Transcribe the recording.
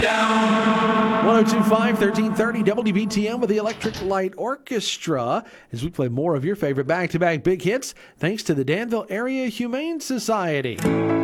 1025, 1330 WBTM with the Electric Light Orchestra as we play more of your favorite back-to-back big hits thanks to the Danville Area Humane Society.